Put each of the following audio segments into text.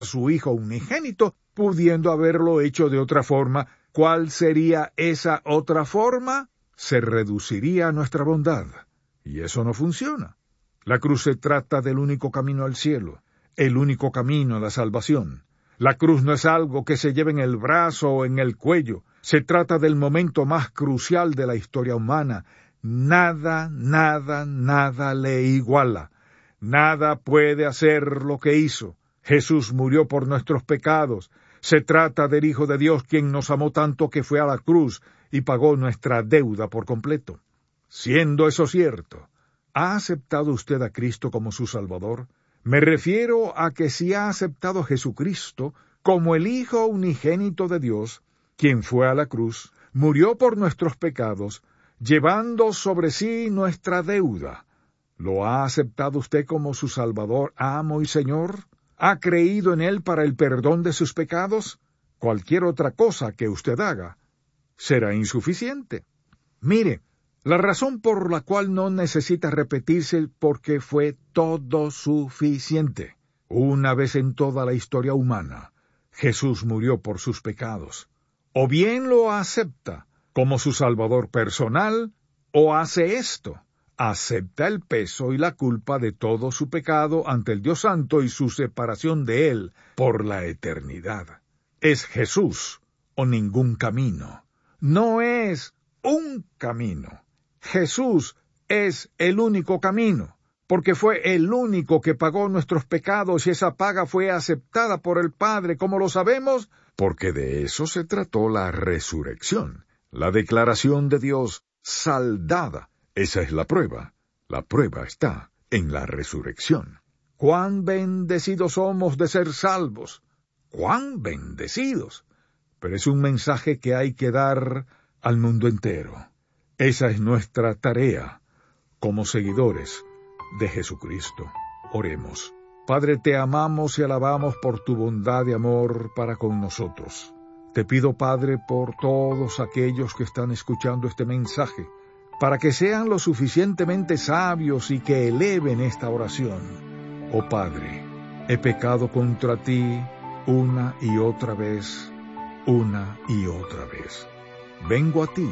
su Hijo unigénito, pudiendo haberlo hecho de otra forma. ¿Cuál sería esa otra forma? Se reduciría a nuestra bondad. Y eso no funciona. La cruz se trata del único camino al cielo, el único camino a la salvación. La cruz no es algo que se lleve en el brazo o en el cuello. Se trata del momento más crucial de la historia humana. Nada le iguala. Nada puede hacer lo que hizo. Jesús murió por nuestros pecados. Se trata del Hijo de Dios, quien nos amó tanto que fue a la cruz y pagó nuestra deuda por completo. Siendo eso cierto, ¿ha aceptado usted a Cristo como su Salvador? Me refiero a que si ha aceptado a Jesucristo como el Hijo unigénito de Dios, quien fue a la cruz, murió por nuestros pecados, llevando sobre sí nuestra deuda. ¿Lo ha aceptado usted como su Salvador, amo y Señor? ¿Ha creído en Él para el perdón de sus pecados? Cualquier otra cosa que usted haga será insuficiente. Mire, la razón por la cual no necesita repetirse porque fue todo suficiente. Una vez en toda la historia humana, Jesús murió por sus pecados. O bien lo acepta como su Salvador personal, o hace esto: acepta el peso y la culpa de todo su pecado ante el Dios Santo y su separación de Él por la eternidad. Es Jesús o ningún camino. No es un camino. Jesús es el único camino, porque fue el único que pagó nuestros pecados y esa paga fue aceptada por el Padre. ¿Cómo lo sabemos? Porque de eso se trató la resurrección, la declaración de Dios saldada. Esa es la prueba. La prueba está en la resurrección. ¡Cuán bendecidos somos de ser salvos! ¡Cuán bendecidos! Pero es un mensaje que hay que dar al mundo entero. Esa es nuestra tarea como seguidores de Jesucristo. Oremos. Padre, te amamos y alabamos por tu bondad y amor para con nosotros. Te pido, Padre, por todos aquellos que están escuchando este mensaje, para que sean lo suficientemente sabios y que eleven esta oración. Oh Padre, he pecado contra ti una y otra vez, una y otra vez. Vengo a ti,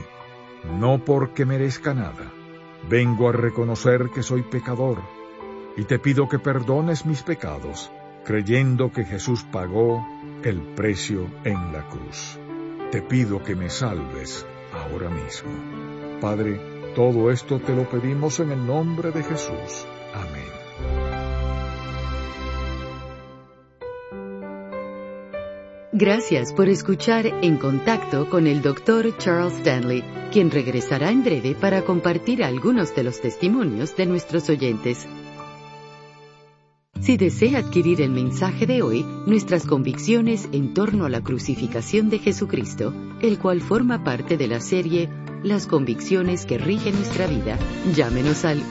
no porque merezca nada. Vengo a reconocer que soy pecador, y te pido que perdones mis pecados, creyendo que Jesús pagó el precio en la cruz. Te pido que me salves ahora mismo. Padre, todo esto te lo pedimos en el nombre de Jesús. Amén. Gracias por escuchar En Contacto con el Dr. Charles Stanley, quien regresará en breve para compartir algunos de los testimonios de nuestros oyentes. Si desea adquirir el mensaje de hoy, nuestras convicciones en torno a la crucificación de Jesucristo, el cual forma parte de la serie Las convicciones que rigen nuestra vida, llámenos al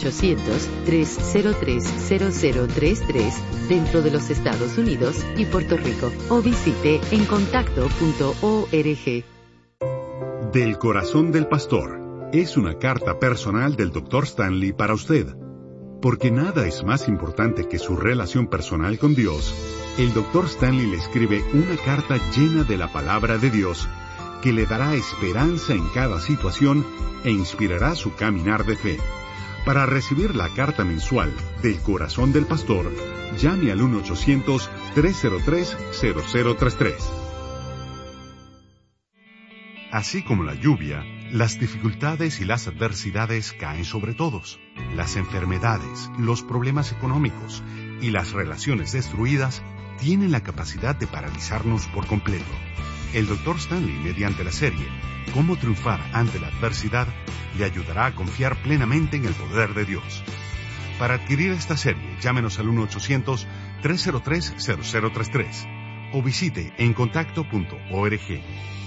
1-800-303-0033 dentro de los Estados Unidos y Puerto Rico, o visite encontacto.org. Del corazón del pastor es una carta personal del Dr. Stanley para usted. Porque nada es más importante que su relación personal con Dios, el Dr. Stanley le escribe una carta llena de la palabra de Dios que le dará esperanza en cada situación e inspirará su caminar de fe. Para recibir la carta mensual del corazón del pastor, llame al 1-800-303-0033. Así como la lluvia, las dificultades y las adversidades caen sobre todos. Las enfermedades, los problemas económicos y las relaciones destruidas tienen la capacidad de paralizarnos por completo. El Dr. Stanley, mediante la serie Cómo triunfar ante la adversidad, le ayudará a confiar plenamente en el poder de Dios. Para adquirir esta serie, llámenos al 1-800-303-0033 o visite encontacto.org.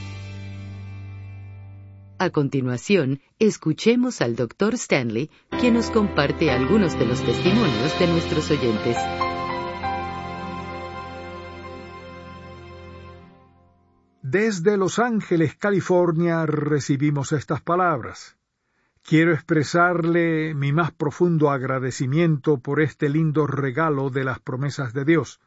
A continuación, escuchemos al Dr. Stanley, quien nos comparte algunos de los testimonios de nuestros oyentes. Desde Los Ángeles, California, recibimos estas palabras. Quiero expresarle mi más profundo agradecimiento por este lindo regalo de las promesas de Dios.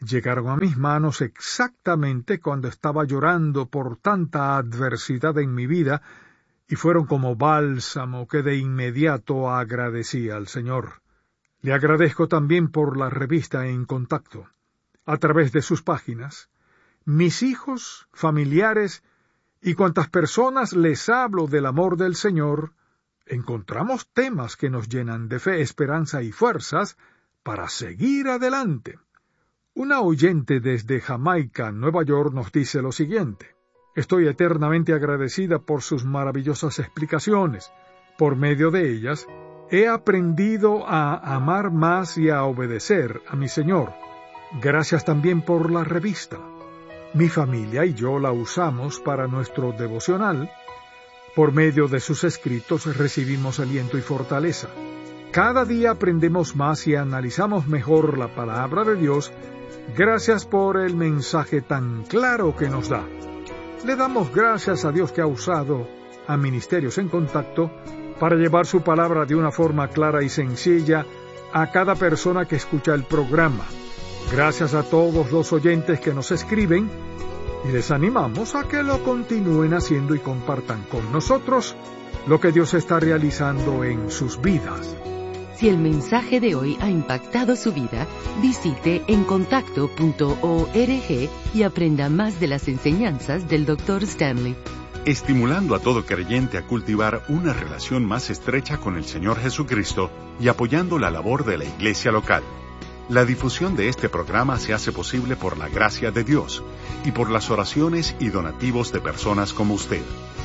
llegaron a mis manos exactamente cuando estaba llorando por tanta adversidad en mi vida, y fueron como bálsamo que de inmediato agradecí al Señor. Le agradezco también por la revista En Contacto. A través de sus páginas, mis hijos, familiares y cuantas personas les hablo del amor del Señor, encontramos temas que nos llenan de fe, esperanza y fuerzas para seguir adelante. Una oyente desde Jamaica, Nueva York, nos dice lo siguiente: estoy eternamente agradecida por sus maravillosas explicaciones. Por medio de ellas, he aprendido a amar más y a obedecer a mi Señor. Gracias también por la revista. Mi familia y yo la usamos para nuestro devocional. Por medio de sus escritos recibimos aliento y fortaleza. Cada día aprendemos más y analizamos mejor la palabra de Dios. Gracias por el mensaje tan claro que nos da. Le damos gracias a Dios que ha usado a Ministerios en Contacto para llevar su palabra de una forma clara y sencilla a cada persona que escucha el programa. Gracias a todos los oyentes que nos escriben y les animamos a que lo continúen haciendo y compartan con nosotros lo que Dios está realizando en sus vidas. Si el mensaje de hoy ha impactado su vida, visite encontacto.org y aprenda más de las enseñanzas del Dr. Stanley. Estimulando a todo creyente a cultivar una relación más estrecha con el Señor Jesucristo y apoyando la labor de la iglesia local. La difusión de este programa se hace posible por la gracia de Dios y por las oraciones y donativos de personas como usted.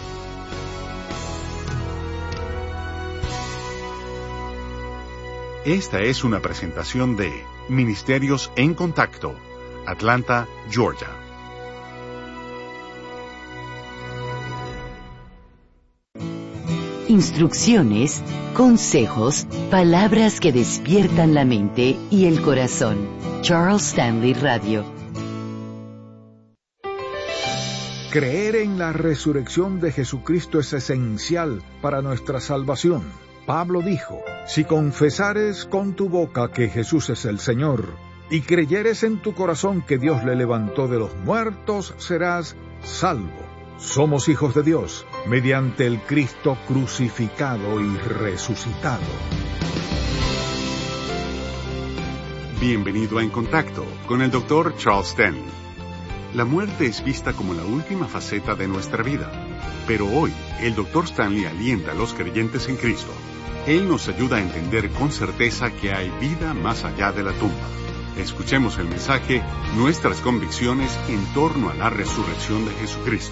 Esta es una presentación de Ministerios en Contacto, Atlanta, Georgia. Instrucciones, consejos, palabras que despiertan la mente y el corazón. Charles Stanley Radio. Creer en la resurrección de Jesucristo es esencial para nuestra salvación. Pablo dijo: si confesares con tu boca que Jesús es el Señor, y creyeres en tu corazón que Dios le levantó de los muertos, serás salvo. Somos hijos de Dios, mediante el Cristo crucificado y resucitado. Bienvenido a En Contacto con el Dr. Charles Stanley. La muerte es vista como la última faceta de nuestra vida, pero hoy el Dr. Stanley alienta a los creyentes en Cristo. Él nos ayuda a entender con certeza que hay vida más allá de la tumba. Escuchemos el mensaje, nuestras convicciones en torno a la resurrección de Jesucristo.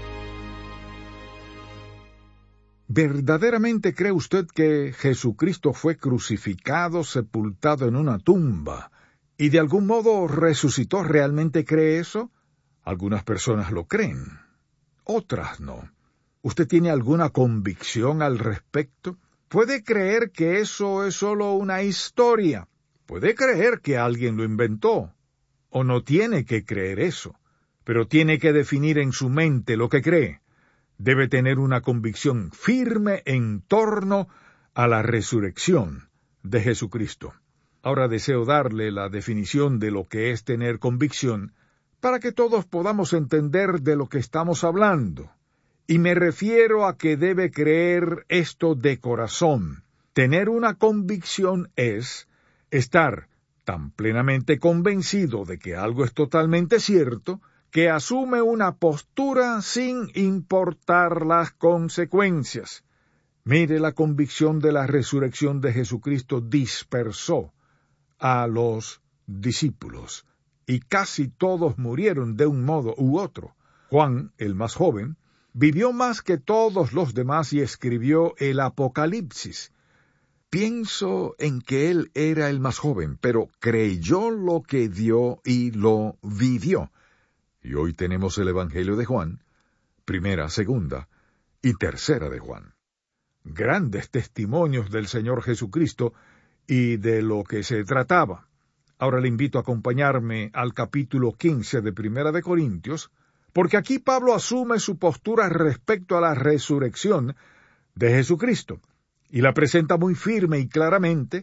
¿Verdaderamente cree usted que Jesucristo fue crucificado, sepultado en una tumba, y de algún modo resucitó? ¿Realmente cree eso? Algunas personas lo creen, otras no. ¿Usted tiene alguna convicción al respecto? Puede creer que eso es solo una historia. Puede creer que alguien lo inventó. O no tiene que creer eso, pero tiene que definir en su mente lo que cree. Debe tener una convicción firme en torno a la resurrección de Jesucristo. Ahora deseo darle la definición de lo que es tener convicción para que todos podamos entender de lo que estamos hablando. Y me refiero a que debe creer esto de corazón. Tener una convicción es estar tan plenamente convencido de que algo es totalmente cierto, que asume una postura sin importar las consecuencias. Mire, la convicción de la resurrección de Jesucristo dispersó a los discípulos, y casi todos murieron de un modo u otro. Juan, el más joven, vivió más que todos los demás y escribió el Apocalipsis. Pienso en que él era el más joven, pero creyó lo que dio y lo vivió. Y hoy tenemos el Evangelio de Juan, primera, segunda y tercera de Juan. Grandes testimonios del Señor Jesucristo y de lo que se trataba. Ahora le invito a acompañarme al capítulo 15 de Primera de Corintios, porque aquí Pablo asume su postura respecto a la resurrección de Jesucristo, y la presenta muy firme y claramente,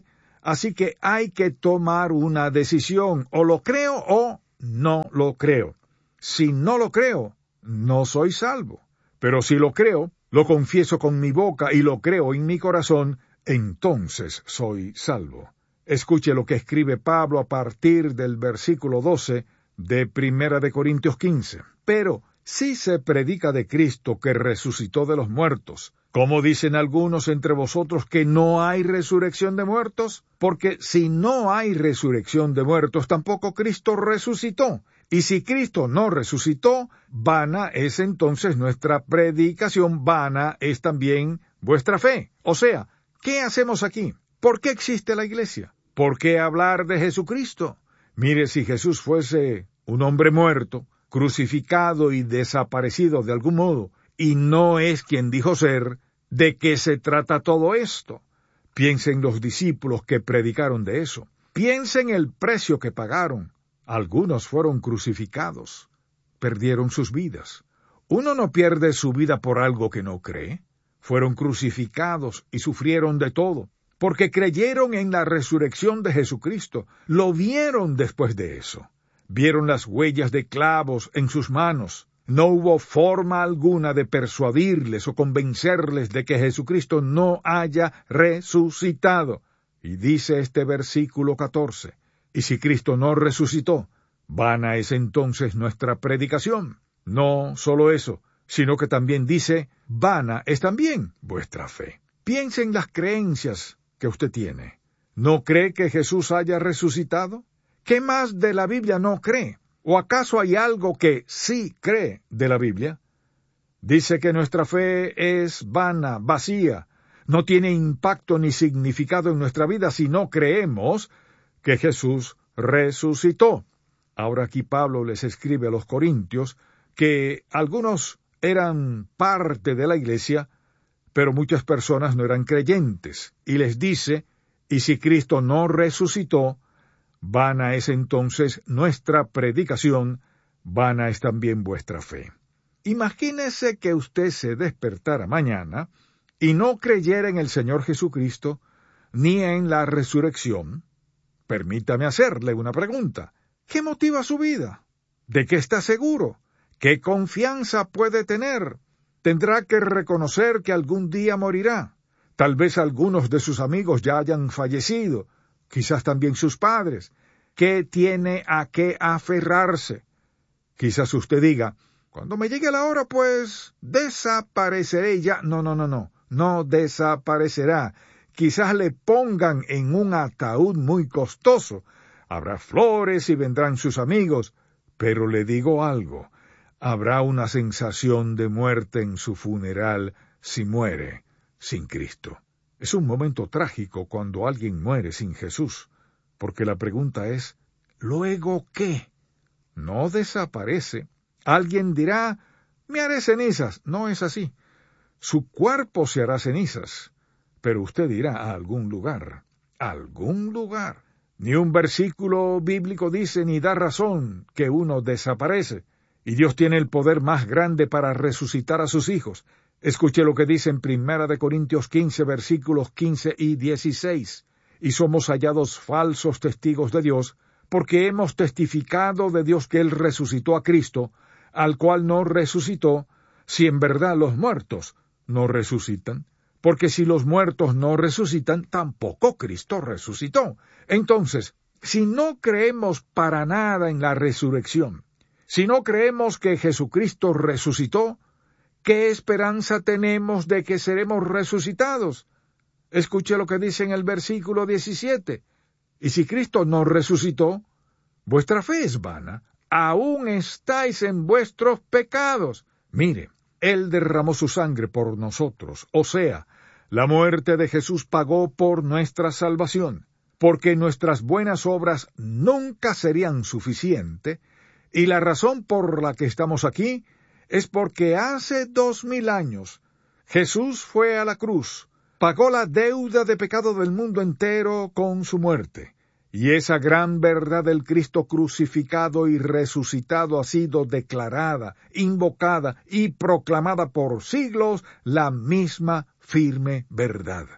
Así que hay que tomar una decisión, o lo creo o no lo creo. Si no lo creo, no soy salvo. Pero si lo creo, lo confieso con mi boca y lo creo en mi corazón, entonces soy salvo. Escuche lo que escribe Pablo a partir del versículo 12 de 1 de Corintios 15. Pero si se predica de Cristo que resucitó de los muertos, ¿cómo dicen algunos entre vosotros que no hay resurrección de muertos? Porque si no hay resurrección de muertos, tampoco Cristo resucitó. Y si Cristo no resucitó, vana es entonces nuestra predicación, vana es también vuestra fe. O sea, ¿qué hacemos aquí? ¿Por qué existe la iglesia? ¿Por qué hablar de Jesucristo? Mire, si Jesús fuese un hombre muerto, crucificado y desaparecido de algún modo, y no es quien dijo ser, ¿de qué se trata todo esto? Piensen los discípulos que predicaron de eso. Piensen el precio que pagaron. Algunos fueron crucificados. Perdieron sus vidas. Uno no pierde su vida por algo que no cree. Fueron crucificados y sufrieron de todo, porque creyeron en la resurrección de Jesucristo. Lo vieron después de eso. Vieron las huellas de clavos en sus manos. No hubo forma alguna de persuadirles o convencerles de que Jesucristo no haya resucitado. Y dice este versículo 14, y si Cristo no resucitó, vana es entonces nuestra predicación. No solo eso, sino que también dice, vana es también vuestra fe. Piense en las creencias que usted tiene. ¿No cree que Jesús haya resucitado? ¿Qué más de la Biblia no cree? ¿O acaso hay algo que sí cree de la Biblia? Dice que nuestra fe es vana, vacía, no tiene impacto ni significado en nuestra vida si no creemos que Jesús resucitó. Ahora aquí Pablo les escribe a los corintios que algunos eran parte de la iglesia, pero muchas personas no eran creyentes, y les dice, y si Cristo no resucitó, vana es entonces nuestra predicación, vana es también vuestra fe. Imagínese que usted se despertara mañana y no creyera en el Señor Jesucristo, ni en la resurrección. Permítame hacerle una pregunta. ¿Qué motiva su vida? ¿De qué está seguro? ¿Qué confianza puede tener? Tendrá que reconocer que algún día morirá. Tal vez algunos de sus amigos ya hayan fallecido, quizás también sus padres. ¿Qué tiene a qué aferrarse? Quizás usted diga, cuando me llegue la hora, pues desapareceré ya. No desaparecerá. Quizás le pongan en un ataúd muy costoso. Habrá flores y vendrán sus amigos. Pero le digo algo, habrá una sensación de muerte en su funeral si muere sin Cristo. Es un momento trágico cuando alguien muere sin Jesús, porque la pregunta es, ¿luego qué? No desaparece. Alguien dirá, me haré cenizas. No es así. Su cuerpo se hará cenizas, pero usted irá a algún lugar. ¿Algún lugar? Ni un versículo bíblico dice ni da razón que uno desaparece, y Dios tiene el poder más grande para resucitar a sus hijos. Escuche lo que dice en 1 de Corintios 15, versículos 15 y 16. Y somos hallados falsos testigos de Dios, porque hemos testificado de Dios que Él resucitó a Cristo, al cual no resucitó, si en verdad los muertos no resucitan. Porque si los muertos no resucitan, tampoco Cristo resucitó. Entonces, si no creemos para nada en la resurrección, si no creemos que Jesucristo resucitó, ¿qué esperanza tenemos de que seremos resucitados? Escuche lo que dice en el versículo 17. Y si Cristo no resucitó, vuestra fe es vana, aún estáis en vuestros pecados. Mire, Él derramó su sangre por nosotros, o sea, la muerte de Jesús pagó por nuestra salvación, porque nuestras buenas obras nunca serían suficientes, y la razón por la que estamos aquí es porque hace 2000 años Jesús fue a la cruz, pagó la deuda de pecado del mundo entero con su muerte, y esa gran verdad del Cristo crucificado y resucitado ha sido declarada, invocada y proclamada por siglos la misma firme verdad.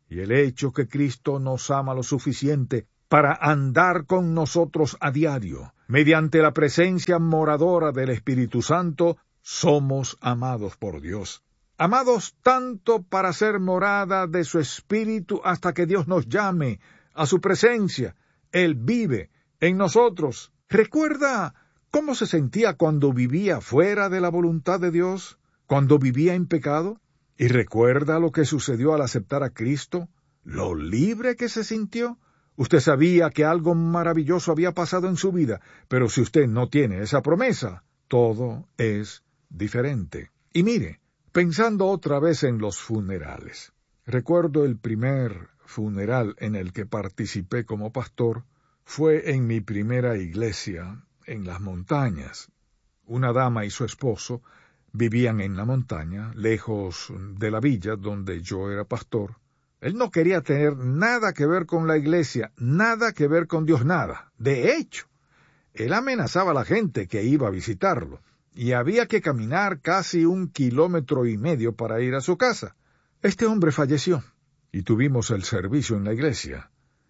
y el hecho que Cristo nos ama lo suficiente para andar con nosotros a diario, mediante la presencia moradora del Espíritu Santo, somos amados por Dios. Amados tanto para ser morada de su Espíritu hasta que Dios nos llame a su presencia. Él vive en nosotros. ¿Recuerda cómo se sentía cuando vivía fuera de la voluntad de Dios? ¿Cuando vivía en pecado? ¿Y recuerda lo que sucedió al aceptar a Cristo? ¿Lo libre que se sintió? Usted sabía que algo maravilloso había pasado en su vida, pero si usted no tiene esa promesa, todo es diferente. Y mire, pensando otra vez en los funerales, recuerdo el primer funeral en el que participé como pastor, fue en mi primera iglesia, en las montañas. Una dama y su esposo vivían en la montaña, lejos de la villa donde yo era pastor. Él no quería tener nada que ver con la iglesia, nada que ver con Dios, nada. De hecho, él amenazaba a la gente que iba a visitarlo, y había que caminar casi 1,5 kilómetros para ir a su casa. Este hombre falleció, y tuvimos el servicio en la iglesia.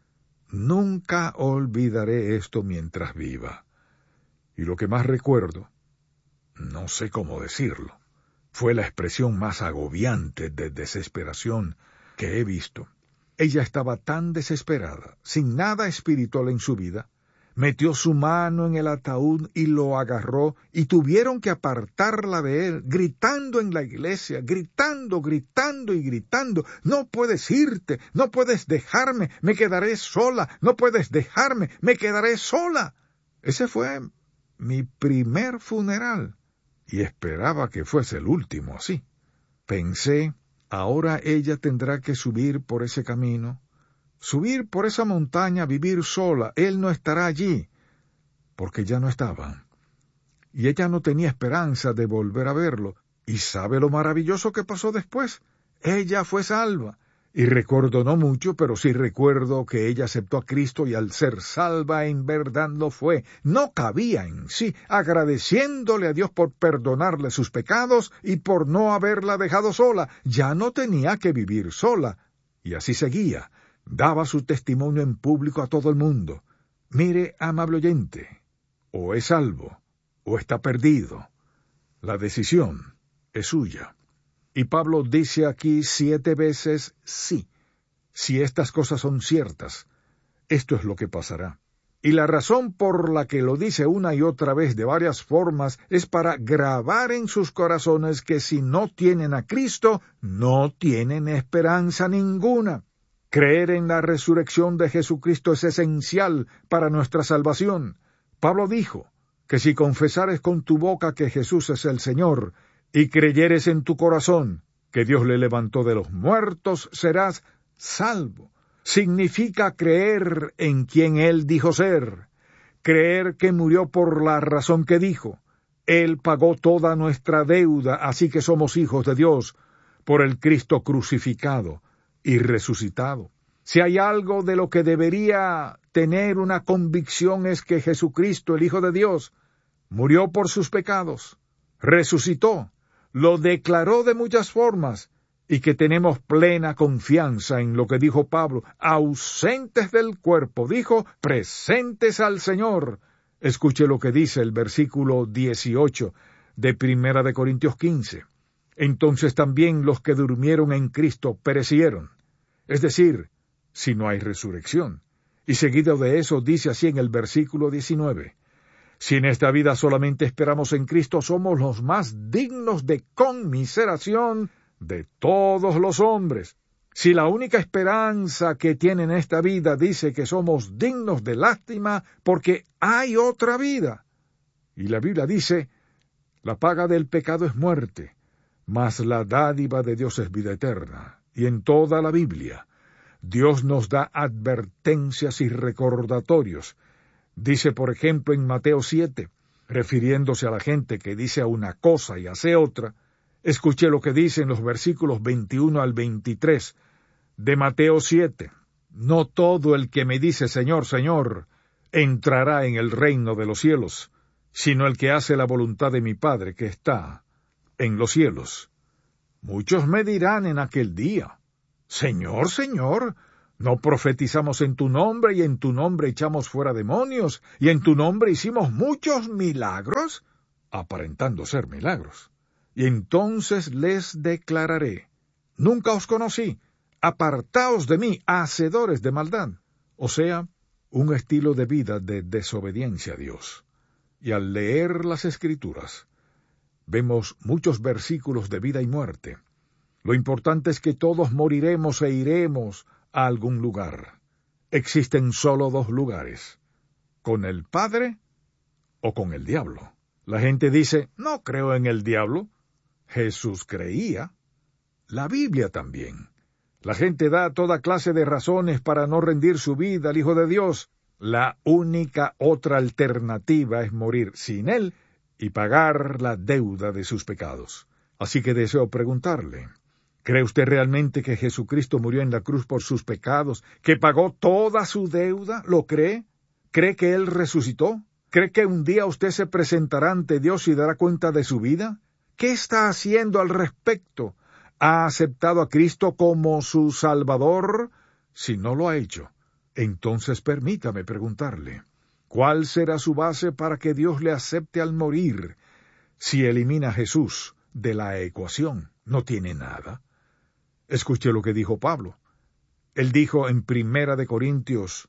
Nunca olvidaré esto mientras viva. Y lo que más recuerdo, no sé cómo decirlo, fue la expresión más agobiante de desesperación que he visto. Ella estaba tan desesperada, sin nada espiritual en su vida, metió su mano en el ataúd y lo agarró, y tuvieron que apartarla de él, gritando en la iglesia, gritando y gritando: «No puedes irte, no puedes dejarme, me quedaré sola, no puedes dejarme, me quedaré sola». Ese fue mi primer funeral, y esperaba que fuese el último así. Pensé, ahora ella tendrá que subir por ese camino, subir por esa montaña, vivir sola. Él no estará allí, porque ya no estaba. Y ella no tenía esperanza de volver a verlo. ¿Y sabe lo maravilloso que pasó después? Ella fue salva. Y recuerdo no mucho, pero sí recuerdo que ella aceptó a Cristo y al ser salva en verdad lo fue. No cabía en sí, agradeciéndole a Dios por perdonarle sus pecados y por no haberla dejado sola. Ya no tenía que vivir sola. Y así seguía. Daba su testimonio en público a todo el mundo. Mire, amable oyente, o es salvo, o está perdido. La decisión es suya. Y Pablo dice aquí 7 veces sí. Si estas cosas son ciertas, esto es lo que pasará. Y la razón por la que lo dice una y otra vez de varias formas es para grabar en sus corazones que si no tienen a Cristo, no tienen esperanza ninguna. Creer en la resurrección de Jesucristo es esencial para nuestra salvación. Pablo dijo que si confesares con tu boca que Jesús es el Señor, y creyeres en tu corazón que Dios le levantó de los muertos, serás salvo. Significa creer en quien Él dijo ser, creer que murió por la razón que dijo. Él pagó toda nuestra deuda, así que somos hijos de Dios por el Cristo crucificado y resucitado. Si hay algo de lo que debería tener una convicción es que Jesucristo, el Hijo de Dios, murió por sus pecados, resucitó, lo declaró de muchas formas, y que tenemos plena confianza en lo que dijo Pablo: ausentes del cuerpo, dijo, presentes al Señor. Escuche lo que dice el versículo 18 de 1 de Corintios 15. Entonces también los que durmieron en Cristo perecieron. Es decir, si no hay resurrección. Y seguido de eso dice así en el versículo 19. Si en esta vida solamente esperamos en Cristo, somos los más dignos de conmiseración de todos los hombres. Si la única esperanza que tiene en esta vida dice que somos dignos de lástima porque hay otra vida. Y la Biblia dice, la paga del pecado es muerte, mas la dádiva de Dios es vida eterna. Y en toda la Biblia, Dios nos da advertencias y recordatorios. Dice, por ejemplo, en Mateo 7, refiriéndose a la gente que dice una cosa y hace otra, escuché lo que dice en los versículos 21 al 23 de Mateo 7. No todo el que me dice Señor, Señor, entrará en el reino de los cielos, sino el que hace la voluntad de mi Padre que está en los cielos. Muchos me dirán en aquel día, Señor, Señor, ¿no profetizamos en tu nombre y en tu nombre echamos fuera demonios y en tu nombre hicimos muchos milagros? Aparentando ser milagros. Y entonces les declararé, nunca os conocí, apartaos de mí, hacedores de maldad. O sea, un estilo de vida de desobediencia a Dios. Y al leer las Escrituras, vemos muchos versículos de vida y muerte. Lo importante es que todos moriremos e iremos a algún lugar. Existen solo dos lugares, con el Padre o con el diablo. La gente dice, no creo en el diablo. Jesús creía. La Biblia también. La gente da toda clase de razones para no rendir su vida al Hijo de Dios. La única otra alternativa es morir sin Él y pagar la deuda de sus pecados. Así que deseo preguntarle, ¿cree usted realmente que Jesucristo murió en la cruz por sus pecados, que pagó toda su deuda? ¿Lo cree? ¿Cree que Él resucitó? ¿Cree que un día usted se presentará ante Dios y dará cuenta de su vida? ¿Qué está haciendo al respecto? ¿Ha aceptado a Cristo como su Salvador? Si no lo ha hecho, entonces permítame preguntarle, ¿cuál será su base para que Dios le acepte al morir? Si elimina a Jesús de la ecuación, no tiene nada. Escuche lo que dijo Pablo. Él dijo en 1 Corintios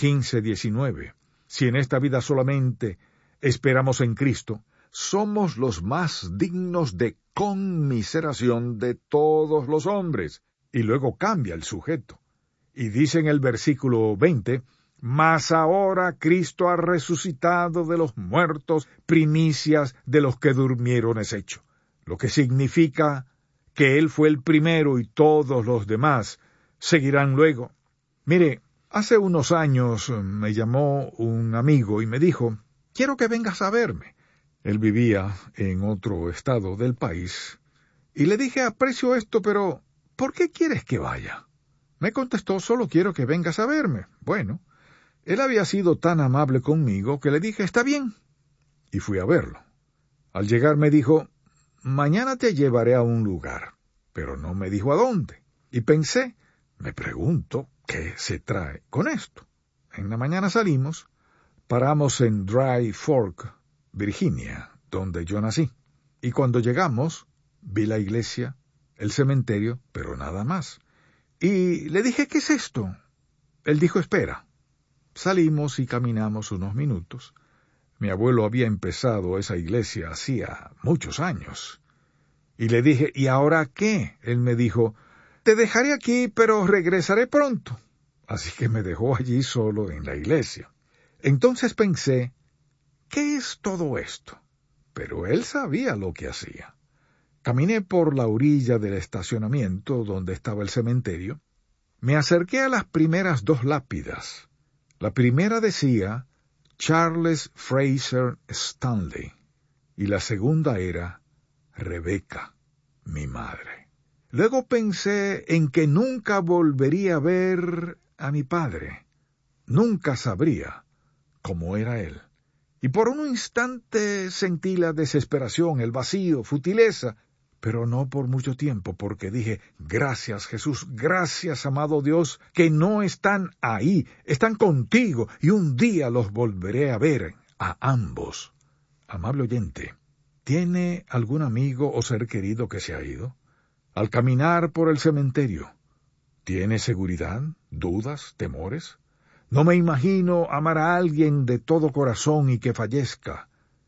15:19, si en esta vida solamente esperamos en Cristo, somos los más dignos de conmiseración de todos los hombres. Y luego cambia el sujeto. Y dice en el versículo 20, mas ahora Cristo ha resucitado de los muertos, primicias de los que durmieron es hecho. Lo que significa que Él fue el primero y todos los demás seguirán luego. Mire, hace unos años me llamó un amigo y me dijo, quiero que vengas a verme. Él vivía en otro estado del país. Y le dije, aprecio esto, pero ¿por qué quieres que vaya? Me contestó, solo quiero que vengas a verme. Bueno, él había sido tan amable conmigo que le dije, está bien. Y fui a verlo. Al llegar me dijo, mañana te llevaré a un lugar. Pero no me dijo a dónde. Y pensé, me pregunto, ¿qué se trae con esto? En la mañana salimos, paramos en Dry Fork, Virginia, donde yo nací. Y cuando llegamos, vi la iglesia, el cementerio, pero nada más. Y le dije, ¿qué es esto? Él dijo, espera. Salimos y caminamos unos minutos. Mi abuelo había empezado esa iglesia hacía muchos años. Y le dije, ¿y ahora qué? Él me dijo, te dejaré aquí, pero regresaré pronto. Así que me dejó allí solo en la iglesia. Entonces pensé, ¿qué es todo esto? Pero él sabía lo que hacía. Caminé por la orilla del estacionamiento donde estaba el cementerio. Me acerqué a las primeras dos lápidas. La primera decía Charles Fraser Stanley y la segunda era Rebecca, mi madre. Luego pensé en que nunca volvería a ver a mi padre. Nunca sabría cómo era él. Y por un instante sentí la desesperación, el vacío, futileza, pero no por mucho tiempo, porque dije, gracias Jesús, gracias amado Dios, que no están ahí, están contigo, y un día los volveré a ver, a ambos. Amable oyente, ¿tiene algún amigo o ser querido que se ha ido? Al caminar por el cementerio, ¿tiene seguridad, dudas, temores? No me imagino amar a alguien de todo corazón y que fallezca,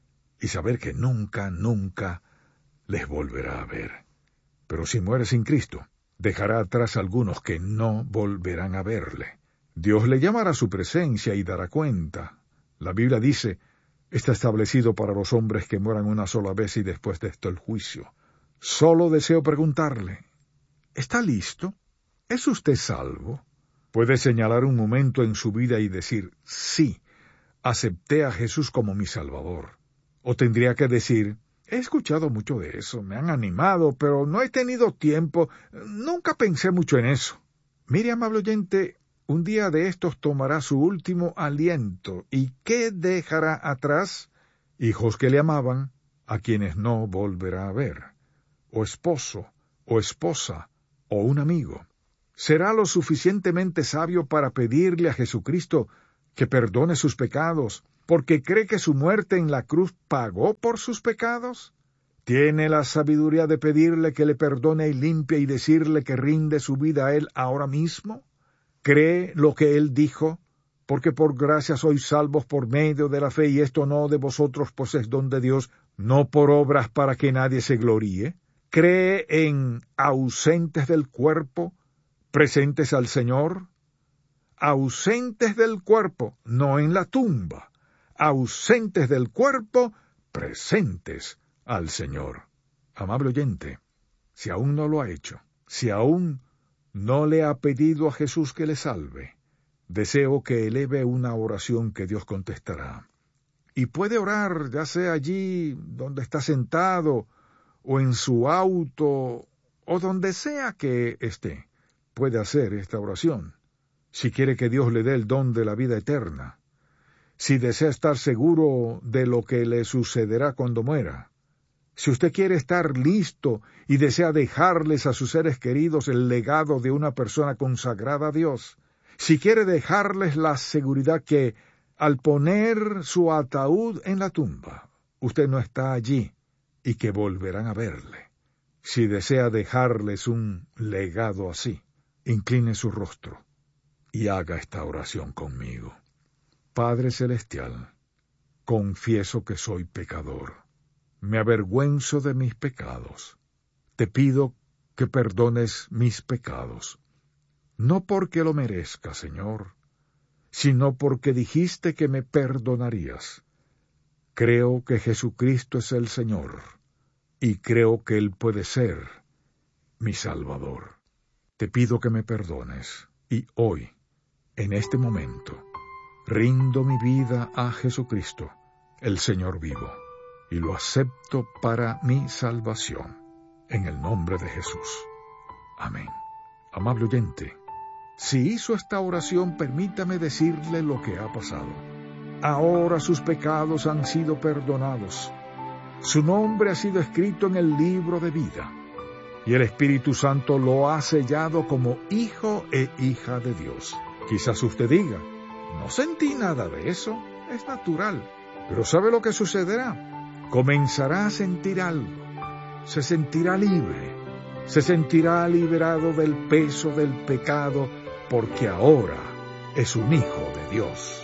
y saber que nunca, nunca les volverá a ver. Pero si muere sin Cristo, dejará atrás algunos que no volverán a verle. Dios le llamará a su presencia y dará cuenta. La Biblia dice, está establecido para los hombres que mueran una sola vez y después de esto el juicio. Solo deseo preguntarle, ¿está listo? ¿Es usted salvo? Puede señalar un momento en su vida y decir, sí, acepté a Jesús como mi Salvador. O tendría que decir, he escuchado mucho de eso, me han animado, pero no he tenido tiempo, nunca pensé mucho en eso. Mire, amable oyente, un día de estos tomará su último aliento, ¿y qué dejará atrás? Hijos que le amaban, a quienes no volverá a ver, o esposo, o esposa, o un amigo. ¿Será lo suficientemente sabio para pedirle a Jesucristo que perdone sus pecados, porque cree que su muerte en la cruz pagó por sus pecados? ¿Tiene la sabiduría de pedirle que le perdone y limpie y decirle que rinde su vida a Él ahora mismo? ¿Cree lo que Él dijo? Porque por gracia sois salvos por medio de la fe, y esto no de vosotros, pues es don de Dios, no por obras para que nadie se gloríe. ¿Cree en ausentes del cuerpo, presentes al Señor? Ausentes del cuerpo, no en la tumba. Ausentes del cuerpo, presentes al Señor. Amable oyente, si aún no lo ha hecho, si aún no le ha pedido a Jesús que le salve, deseo que eleve una oración que Dios contestará. Y puede orar, ya sea allí donde está sentado, o en su auto, o donde sea que esté. Puede hacer esta oración, si quiere que Dios le dé el don de la vida eterna, si desea estar seguro de lo que le sucederá cuando muera, si usted quiere estar listo y desea dejarles a sus seres queridos el legado de una persona consagrada a Dios, si quiere dejarles la seguridad que, al poner su ataúd en la tumba, usted no está allí y que volverán a verle, si desea dejarles un legado así, incline su rostro y haga esta oración conmigo. Padre Celestial, confieso que soy pecador. Me avergüenzo de mis pecados. Te pido que perdones mis pecados. No porque lo merezca, Señor, sino porque dijiste que me perdonarías. Creo que Jesucristo es el Señor, y creo que Él puede ser mi Salvador. Te pido que me perdones, y hoy, en este momento, rindo mi vida a Jesucristo, el Señor vivo, y lo acepto para mi salvación, en el nombre de Jesús. Amén. Amable oyente, si hizo esta oración, permítame decirle lo que ha pasado. Ahora sus pecados han sido perdonados. Su nombre ha sido escrito en el libro de vida, y el Espíritu Santo lo ha sellado como hijo e hija de Dios. Quizás usted diga, no sentí nada de eso, es natural. Pero ¿sabe lo que sucederá? Comenzará a sentir algo. Se sentirá libre. Se sentirá liberado del peso del pecado, porque ahora es un hijo de Dios.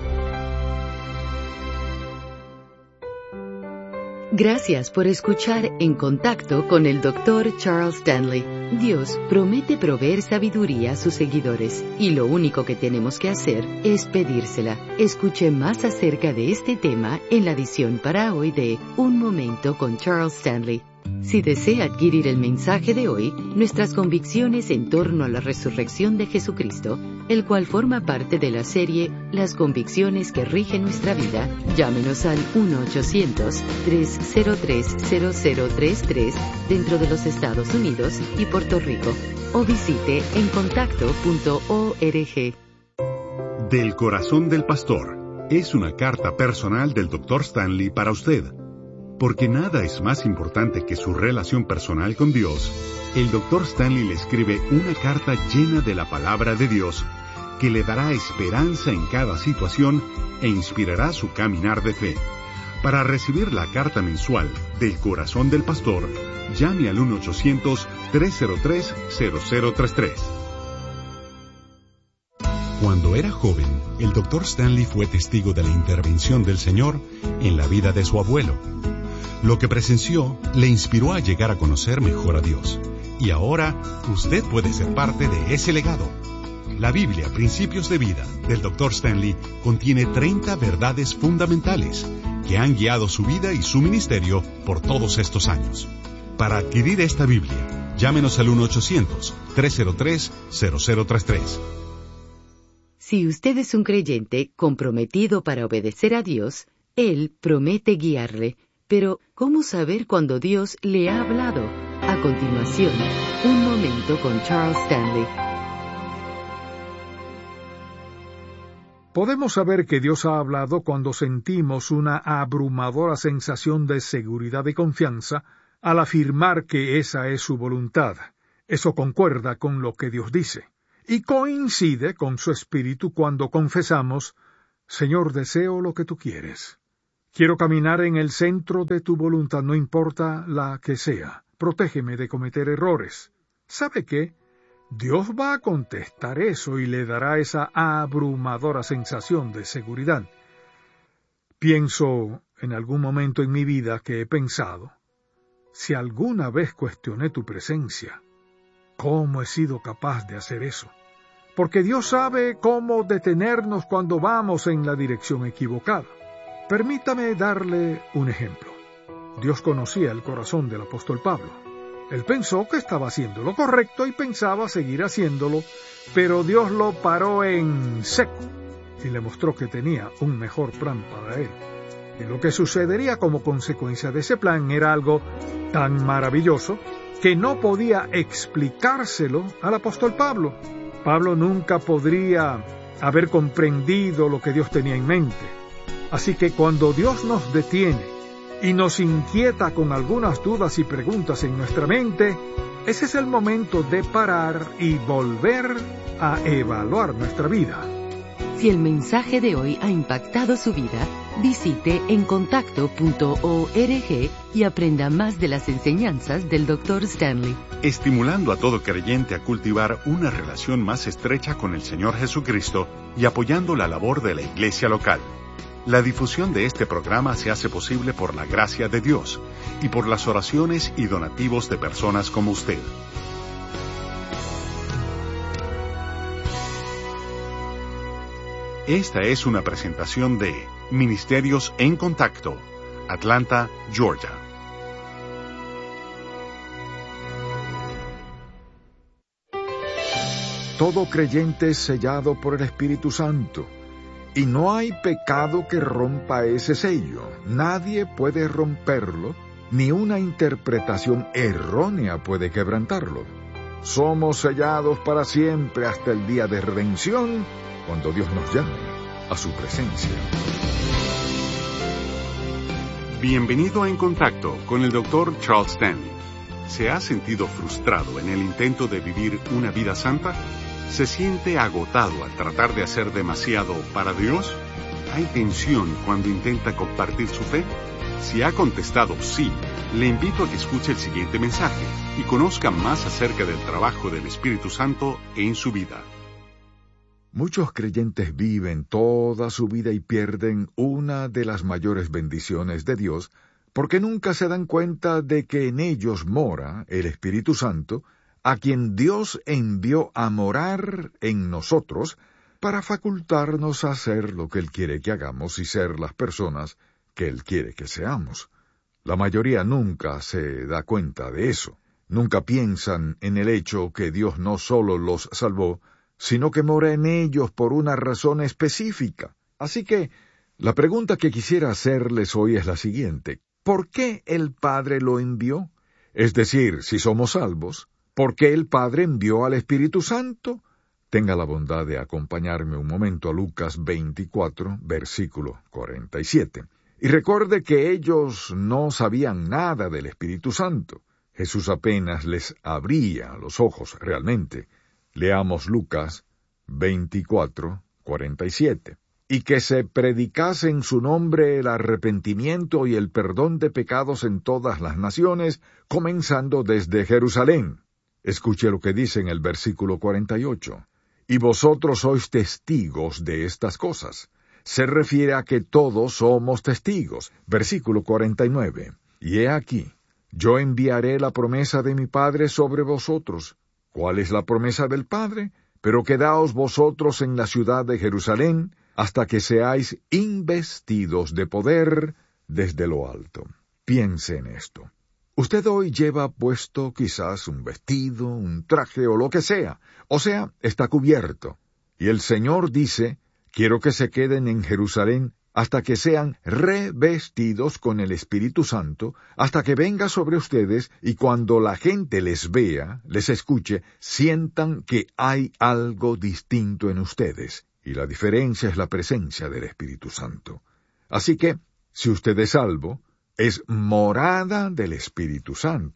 Gracias por escuchar En Contacto con el Dr. Charles Stanley. Dios promete proveer sabiduría a sus seguidores, y lo único que tenemos que hacer es pedírsela. Escuche más acerca de este tema en la edición para hoy de Un Momento con Charles Stanley. Si desea adquirir el mensaje de hoy, nuestras convicciones en torno a la resurrección de Jesucristo, el cual forma parte de la serie Las convicciones que rigen nuestra vida, llámenos al 1-800-303-0033 dentro de los Estados Unidos y Puerto Rico, o visite encontacto.org. Del corazón del pastor es una carta personal del Dr. Stanley para usted. Porque nada es más importante que su relación personal con Dios, el Dr. Stanley le escribe una carta llena de la palabra de Dios que le dará esperanza en cada situación e inspirará su caminar de fe. Para recibir la carta mensual del corazón del pastor, llame al 1-800-303-0033. Cuando era joven, el Dr. Stanley fue testigo de la intervención del Señor en la vida de su abuelo. Lo que presenció le inspiró a llegar a conocer mejor a Dios. Y ahora, usted puede ser parte de ese legado. La Biblia, Principios de Vida, del Dr. Stanley, contiene 30 verdades fundamentales que han guiado su vida y su ministerio por todos estos años. Para adquirir esta Biblia, llámenos al 1-800-303-0033. Si usted es un creyente comprometido para obedecer a Dios, Él promete guiarle. Pero, ¿cómo saber cuando Dios le ha hablado? A continuación, Un Momento con Charles Stanley. Podemos saber que Dios ha hablado cuando sentimos una abrumadora sensación de seguridad y confianza al afirmar que esa es su voluntad. Eso concuerda con lo que Dios dice, y coincide con su espíritu cuando confesamos: Señor, deseo lo que tú quieres. Quiero caminar en el centro de tu voluntad, no importa la que sea. Protégeme de cometer errores. ¿Sabe qué? Dios va a contestar eso y le dará esa abrumadora sensación de seguridad. Pienso en algún momento en mi vida que he pensado: si alguna vez cuestioné tu presencia, ¿cómo he sido capaz de hacer eso? Porque Dios sabe cómo detenernos cuando vamos en la dirección equivocada. Permítame darle un ejemplo. Dios conocía el corazón del apóstol Pablo. Él pensó que estaba haciendo lo correcto y pensaba seguir haciéndolo, pero Dios lo paró en seco y le mostró que tenía un mejor plan para él. Y lo que sucedería como consecuencia de ese plan era algo tan maravilloso que no podía explicárselo al apóstol Pablo. Pablo nunca podría haber comprendido lo que Dios tenía en mente. Así que cuando Dios nos detiene y nos inquieta con algunas dudas y preguntas en nuestra mente, ese es el momento de parar y volver a evaluar nuestra vida. Si el mensaje de hoy ha impactado su vida, visite encontacto.org y aprenda más de las enseñanzas del Dr. Stanley. Estimulando a todo creyente a cultivar una relación más estrecha con el Señor Jesucristo y apoyando la labor de la iglesia local. La difusión de este programa se hace posible por la gracia de Dios y por las oraciones y donativos de personas como usted. Esta es una presentación de Ministerios en Contacto, Atlanta, Georgia. Todo creyente es sellado por el Espíritu Santo, y no hay pecado que rompa ese sello. Nadie puede romperlo, ni una interpretación errónea puede quebrantarlo. Somos sellados para siempre hasta el día de redención, cuando Dios nos llame a su presencia. Bienvenido a En Contacto con el Dr. Charles Stanley. ¿Se ha sentido frustrado en el intento de vivir una vida santa? ¿Se siente agotado al tratar de hacer demasiado para Dios? ¿Hay tensión cuando intenta compartir su fe? Si ha contestado sí, le invito a que escuche el siguiente mensaje y conozca más acerca del trabajo del Espíritu Santo en su vida. Muchos creyentes viven toda su vida y pierden una de las mayores bendiciones de Dios porque nunca se dan cuenta de que en ellos mora el Espíritu Santo, a quien Dios envió a morar en nosotros para facultarnos a hacer lo que Él quiere que hagamos y ser las personas que Él quiere que seamos. La mayoría nunca se da cuenta de eso. Nunca piensan en el hecho que Dios no solo los salvó, sino que mora en ellos por una razón específica. Así que, la pregunta que quisiera hacerles hoy es la siguiente: ¿por qué el Padre lo envió? Es decir, si somos salvos, ¿por qué el Padre envió al Espíritu Santo? Tenga la bondad de acompañarme un momento a Lucas 24, versículo 47. Y recuerde que ellos no sabían nada del Espíritu Santo. Jesús apenas les abría los ojos realmente. Leamos Lucas 24, 47. Y que se predicase en su nombre el arrepentimiento y el perdón de pecados en todas las naciones, comenzando desde Jerusalén. Escuche lo que dice en el versículo 48. Y vosotros sois testigos de estas cosas. Se refiere a que todos somos testigos. Versículo 49. Y he aquí, yo enviaré la promesa de mi Padre sobre vosotros. ¿Cuál es la promesa del Padre? Pero quedaos vosotros en la ciudad de Jerusalén, hasta que seáis investidos de poder desde lo alto. Piense en esto. Usted hoy lleva puesto quizás un vestido, un traje o lo que sea. O sea, está cubierto. Y el Señor dice: quiero que se queden en Jerusalén hasta que sean revestidos con el Espíritu Santo, hasta que venga sobre ustedes, y cuando la gente les vea, les escuche, sientan que hay algo distinto en ustedes, y la diferencia es la presencia del Espíritu Santo. Así que, si usted es salvo, es morada del Espíritu Santo.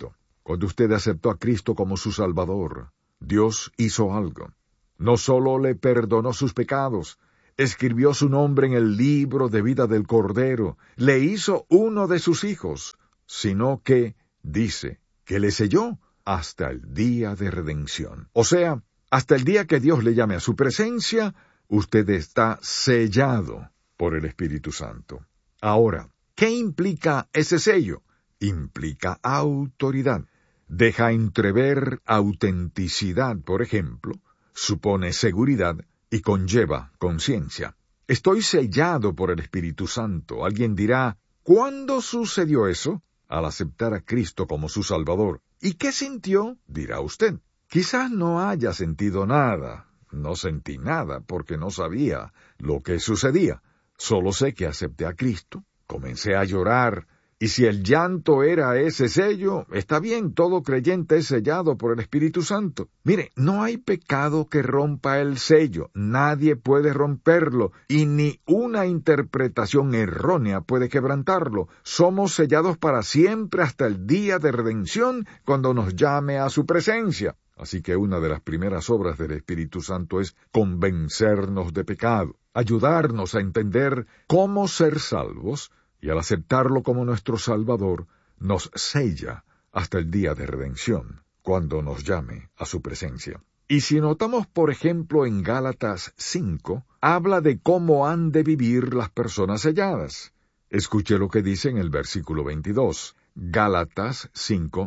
Cuando usted aceptó a Cristo como su Salvador, Dios hizo algo. No solo le perdonó sus pecados, escribió su nombre en el libro de vida del Cordero, le hizo uno de sus hijos, sino que, dice, que le selló hasta el día de redención. O sea, hasta el día que Dios le llame a su presencia, usted está sellado por el Espíritu Santo. Ahora, ¿qué implica ese sello? Implica autoridad. Deja entrever autenticidad, por ejemplo, supone seguridad y conlleva conciencia. Estoy sellado por el Espíritu Santo. Alguien dirá, ¿cuándo sucedió eso? Al aceptar a Cristo como su Salvador. ¿Y qué sintió? Dirá usted. Quizás no haya sentido nada. No sentí nada porque no sabía lo que sucedía. Solo sé que acepté a Cristo, comencé a llorar, y si el llanto era ese sello, está bien, todo creyente es sellado por el Espíritu Santo. Mire, no hay pecado que rompa el sello, nadie puede romperlo, y ni una interpretación errónea puede quebrantarlo. Somos sellados para siempre hasta el día de redención, cuando nos llame a su presencia. Así que una de las primeras obras del Espíritu Santo es convencernos de pecado, ayudarnos a entender cómo ser salvos, y al aceptarlo como nuestro Salvador, nos sella hasta el día de redención, cuando nos llame a su presencia. Y si notamos, por ejemplo, en Gálatas 5, habla de cómo han de vivir las personas selladas. Escuche lo que dice en el versículo 22, Gálatas 5,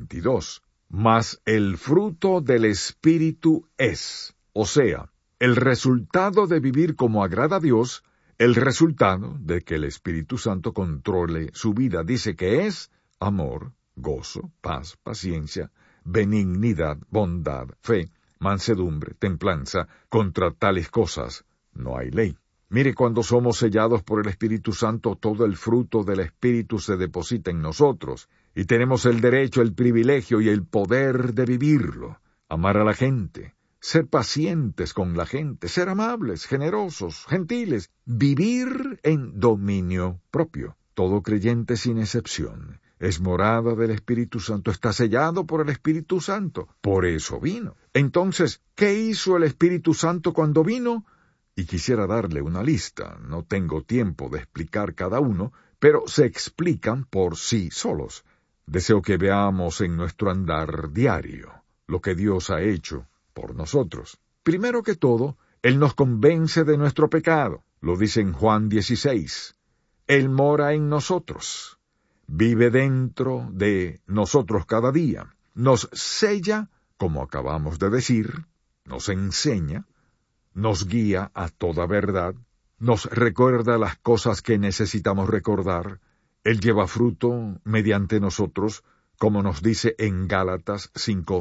22. Mas el fruto del Espíritu es, o sea, el resultado de vivir como agrada a Dios, el resultado de que el Espíritu Santo controle su vida. Dice que es amor, gozo, paz, paciencia, benignidad, bondad, fe, mansedumbre, templanza. Contra tales cosas no hay ley. Mire, cuando somos sellados por el Espíritu Santo, todo el fruto del Espíritu se deposita en nosotros, y tenemos el derecho, el privilegio y el poder de vivirlo. Amar a la gente, ser pacientes con la gente, ser amables, generosos, gentiles, vivir en dominio propio. Todo creyente sin excepción es morada del Espíritu Santo, está sellado por el Espíritu Santo. Por eso vino. Entonces, ¿qué hizo el Espíritu Santo cuando vino? Y quisiera darle una lista. No tengo tiempo de explicar cada uno, pero se explican por sí solos. Deseo que veamos en nuestro andar diario lo que Dios ha hecho por nosotros. Primero que todo, Él nos convence de nuestro pecado. Lo dice en Juan 16. Él mora en nosotros. Vive dentro de nosotros cada día. Nos sella, como acabamos de decir, nos enseña, nos guía a toda verdad, nos recuerda las cosas que necesitamos recordar. Él lleva fruto mediante nosotros, como nos dice en Gálatas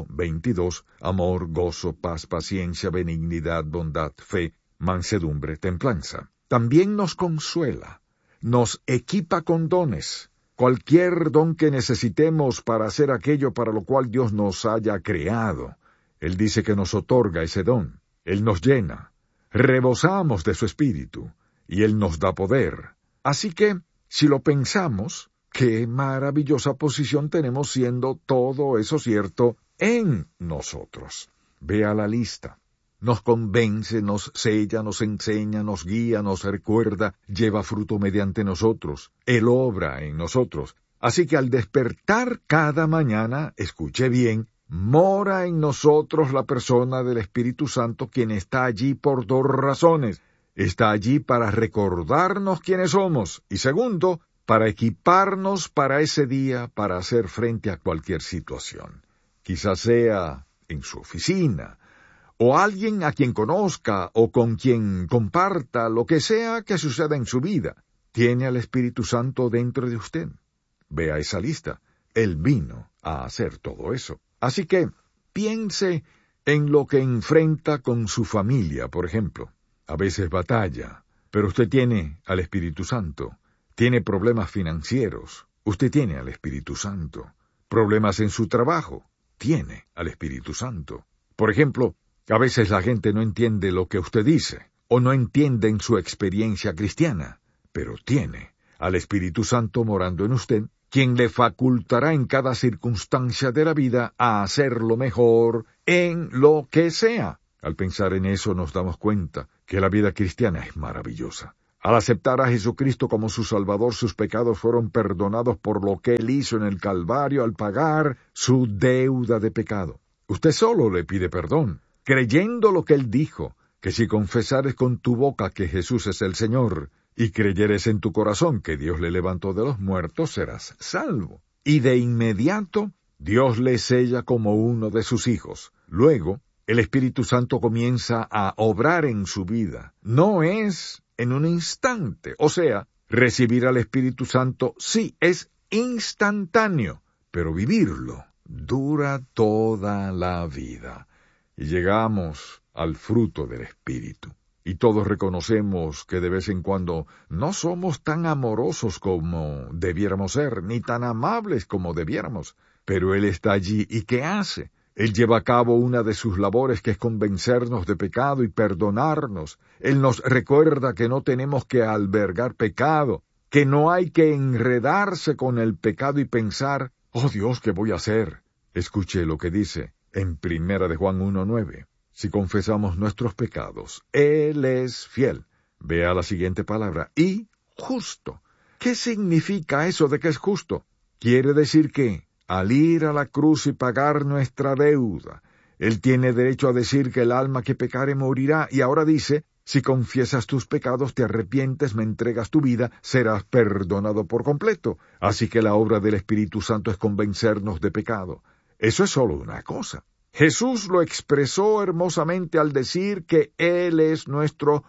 5:22, amor, gozo, paz, paciencia, benignidad, bondad, fe, mansedumbre, templanza. También nos consuela, nos equipa con dones, cualquier don que necesitemos para hacer aquello para lo cual Dios nos haya creado. Él dice que nos otorga ese don, Él nos llena, rebosamos de su Espíritu, y Él nos da poder. Así que, si lo pensamos, qué maravillosa posición tenemos siendo todo eso cierto en nosotros. Vea la lista. Nos convence, nos sella, nos enseña, nos guía, nos recuerda, lleva fruto mediante nosotros. Él obra en nosotros. Así que al despertar cada mañana, escuche bien, mora en nosotros la persona del Espíritu Santo, quien está allí por dos razones. Está allí para recordarnos quiénes somos, y segundo, para equiparnos para ese día, para hacer frente a cualquier situación. Quizás sea en su oficina, o alguien a quien conozca, o con quien comparta, lo que sea que suceda en su vida. Tiene al Espíritu Santo dentro de usted. Vea esa lista. Él vino a hacer todo eso. Así que, piense en lo que enfrenta con su familia, por ejemplo. A veces batalla, pero usted tiene al Espíritu Santo. Tiene problemas financieros, usted tiene al Espíritu Santo. Problemas en su trabajo, tiene al Espíritu Santo. Por ejemplo, a veces la gente no entiende lo que usted dice, o no entienden su experiencia cristiana, pero tiene al Espíritu Santo morando en usted, quien le facultará en cada circunstancia de la vida a hacerlo mejor en lo que sea. Al pensar en eso nos damos cuenta que la vida cristiana es maravillosa. Al aceptar a Jesucristo como su Salvador, sus pecados fueron perdonados por lo que Él hizo en el Calvario al pagar su deuda de pecado. Usted solo le pide perdón, creyendo lo que Él dijo, que si confesares con tu boca que Jesús es el Señor, y creyeres en tu corazón que Dios le levantó de los muertos, serás salvo. Y de inmediato, Dios le sella como uno de sus hijos. Luego, el Espíritu Santo comienza a obrar en su vida. No es en un instante. O sea, recibir al Espíritu Santo sí es instantáneo, pero vivirlo dura toda la vida. Y llegamos al fruto del Espíritu. Y todos reconocemos que de vez en cuando no somos tan amorosos como debiéramos ser, ni tan amables como debiéramos. Pero Él está allí, ¿y qué hace? Él lleva a cabo una de sus labores, que es convencernos de pecado y perdonarnos. Él nos recuerda que no tenemos que albergar pecado, que no hay que enredarse con el pecado y pensar, «Oh Dios, ¿qué voy a hacer?». Escuche lo que dice en 1 de Juan 1:9. Si confesamos nuestros pecados, Él es fiel. Vea la siguiente palabra, y justo. ¿Qué significa eso de que es justo? Quiere decir que, al ir a la cruz y pagar nuestra deuda, Él tiene derecho a decir que el alma que pecare morirá, y ahora dice, si confiesas tus pecados, te arrepientes, me entregas tu vida, serás perdonado por completo. Así que la obra del Espíritu Santo es convencernos de pecado. Eso es solo una cosa. Jesús lo expresó hermosamente al decir que Él es nuestro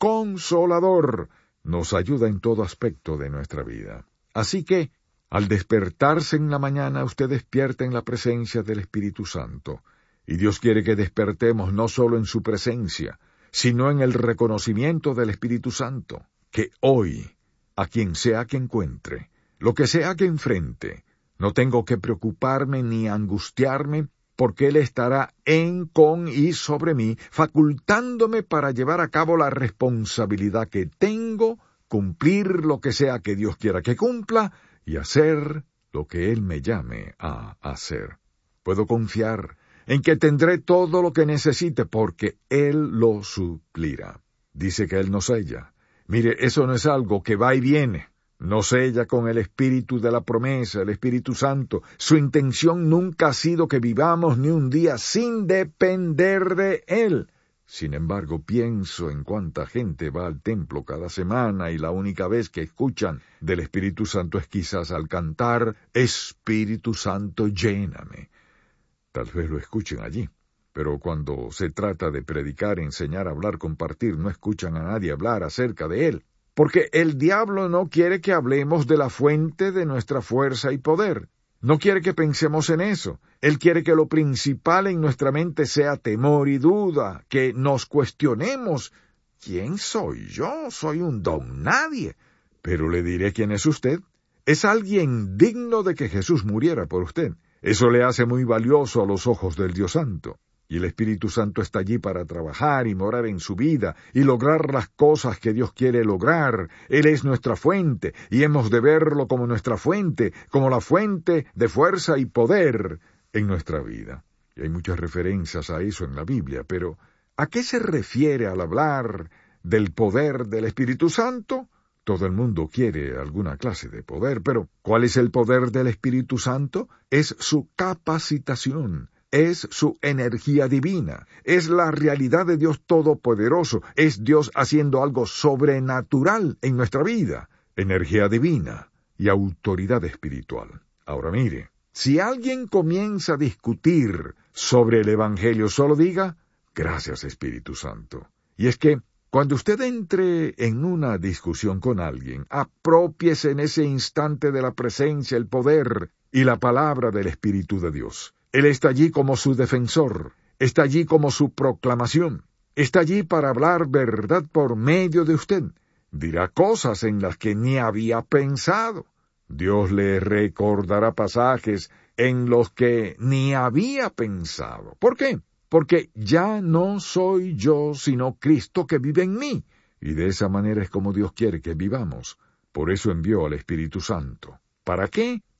consolador. Nos ayuda en todo aspecto de nuestra vida. Así que, al despertarse en la mañana, usted despierta en la presencia del Espíritu Santo. Y Dios quiere que despertemos no solo en su presencia, sino en el reconocimiento del Espíritu Santo. Que hoy, a quien sea que encuentre, lo que sea que enfrente, no tengo que preocuparme ni angustiarme, porque Él estará en, con y sobre mí, facultándome para llevar a cabo la responsabilidad que tengo, cumplir lo que sea que Dios quiera que cumpla, y hacer lo que Él me llame a hacer. Puedo confiar en que tendré todo lo que necesite, porque Él lo suplirá. Dice que Él nos sella. Mire, eso no es algo que va y viene. Nos sella con el Espíritu de la promesa, el Espíritu Santo. Su intención nunca ha sido que vivamos ni un día sin depender de Él. Sin embargo, pienso en cuánta gente va al templo cada semana y la única vez que escuchan del Espíritu Santo es quizás al cantar, Espíritu Santo, lléname. Tal vez lo escuchen allí, pero cuando se trata de predicar, enseñar, hablar, compartir, no escuchan a nadie hablar acerca de Él. Porque el diablo no quiere que hablemos de la fuente de nuestra fuerza y poder. No quiere que pensemos en eso. Él quiere que lo principal en nuestra mente sea temor y duda, que nos cuestionemos. ¿Quién soy yo? Soy un don nadie. Pero le diré quién es usted. Es alguien digno de que Jesús muriera por usted. Eso le hace muy valioso a los ojos del Dios Santo. Y el Espíritu Santo está allí para trabajar y morar en su vida y lograr las cosas que Dios quiere lograr. Él es nuestra fuente y hemos de verlo como nuestra fuente, como la fuente de fuerza y poder en nuestra vida. Y hay muchas referencias a eso en la Biblia, pero ¿a qué se refiere al hablar del poder del Espíritu Santo? Todo el mundo quiere alguna clase de poder, pero ¿cuál es el poder del Espíritu Santo? Es su capacitación. Es su energía divina, es la realidad de Dios Todopoderoso, es Dios haciendo algo sobrenatural en nuestra vida, energía divina y autoridad espiritual. Ahora mire, si alguien comienza a discutir sobre el Evangelio, solo diga, gracias Espíritu Santo. Y es que cuando usted entre en una discusión con alguien, aprópiese en ese instante de la presencia, el poder y la palabra del Espíritu de Dios. Él está allí como su defensor, está allí como su proclamación, está allí para hablar verdad por medio de usted. Dirá cosas en las que ni había pensado. Dios le recordará pasajes en los que ni había pensado. ¿Por qué? Porque ya no soy yo, sino Cristo que vive en mí. Y de esa manera es como Dios quiere que vivamos. Por eso envió al Espíritu Santo. ¿Para qué?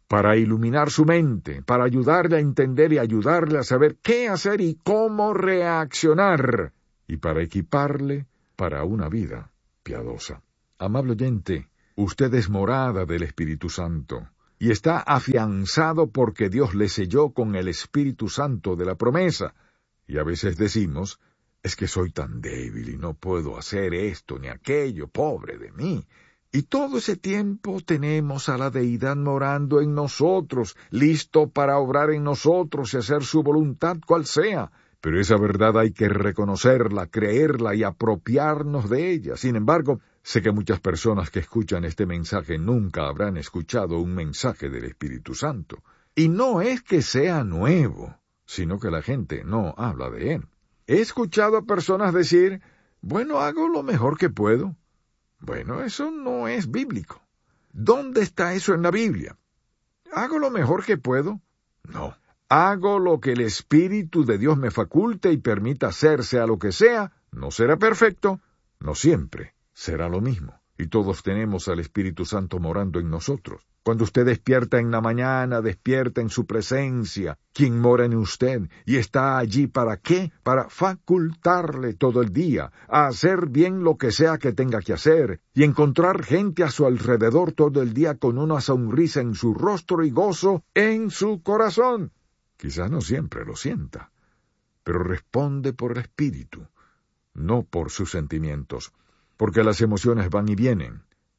para iluminar su mente, para ayudarle a entender y ayudarle a saber qué hacer y cómo reaccionar, y para equiparle para una vida piadosa. Amable oyente, usted es morada del Espíritu Santo, y está afianzado porque Dios le selló con el Espíritu Santo de la promesa. Y a veces decimos, es que soy tan débil y no puedo hacer esto ni aquello, pobre de mí. Y todo ese tiempo tenemos a la Deidad morando en nosotros, listo para obrar en nosotros y hacer su voluntad cual sea. Pero esa verdad hay que reconocerla, creerla y apropiarnos de ella. Sin embargo, sé que muchas personas que escuchan este mensaje nunca habrán escuchado un mensaje del Espíritu Santo. Y no es que sea nuevo, sino que la gente no habla de él. He escuchado a personas decir, bueno, hago lo mejor que puedo. Bueno, eso no es bíblico. ¿Dónde está eso en la Biblia? ¿Hago lo mejor que puedo? No. Hago lo que el Espíritu de Dios me faculte y permita hacer, sea lo que sea. No será perfecto, no siempre será lo mismo. Y todos tenemos al Espíritu Santo morando en nosotros. Cuando usted despierta en la mañana, despierta en su presencia, quien mora en usted, y está allí ¿para qué? Para facultarle todo el día, a hacer bien lo que sea que tenga que hacer, y encontrar gente a su alrededor todo el día con una sonrisa en su rostro y gozo en su corazón. Quizás no siempre lo sienta, pero responde por el Espíritu, no por sus sentimientos, porque las emociones van y vienen,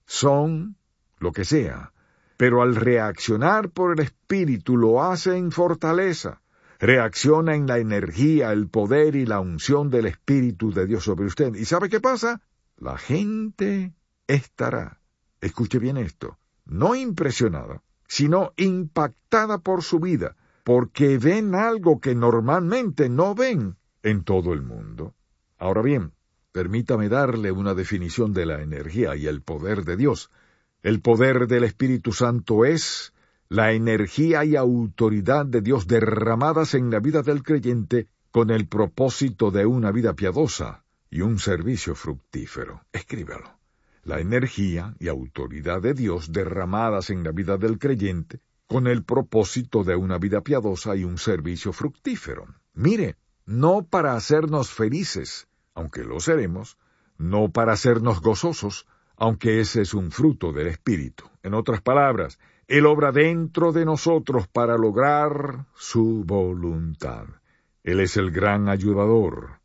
son lo que sea, pero al reaccionar por el Espíritu lo hace en fortaleza, reacciona en la energía, el poder y la unción del Espíritu de Dios sobre usted. ¿Y sabe qué pasa? La gente estará, escuche bien esto, no impresionada, sino impactada por su vida, porque ven algo que normalmente no ven en todo el mundo. Ahora bien, permítame darle una definición de la energía y el poder de Dios. El poder del Espíritu Santo es la energía y autoridad de Dios derramadas en la vida del creyente con el propósito de una vida piadosa y un servicio fructífero. Escríbalo. La energía y autoridad de Dios derramadas en la vida del creyente con el propósito de una vida piadosa y un servicio fructífero. Mire, no para hacernos felices, aunque lo seremos, no para hacernos gozosos, aunque ese es un fruto del Espíritu. En otras palabras, Él obra dentro de nosotros para lograr su voluntad. Él es el gran ayudador